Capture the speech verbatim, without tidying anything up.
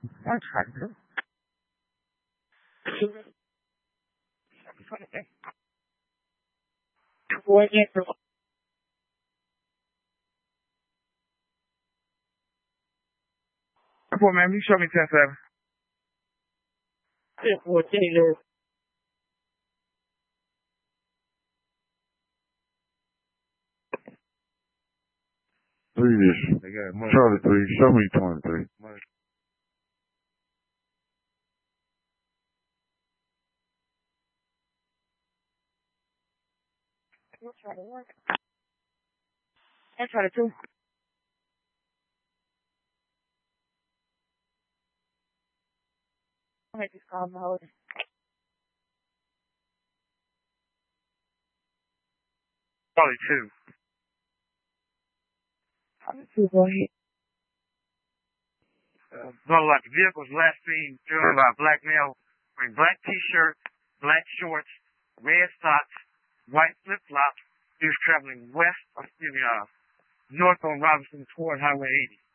I'm trying to. What is it? Come on, man. You show me ten seven. fourteen. Three. They got money. Charlie three. Show me twenty-three. Money. Let's try to work. Let's try to two. I'll make this call mode. Probably two. Probably two, go ahead. Uh, well, like the vehicle was last seen driven by a black male wearing black t-shirt, black shorts, red socks, white flip-flops. He was traveling west, excuse me, uh, north on Robinson toward Highway eighty.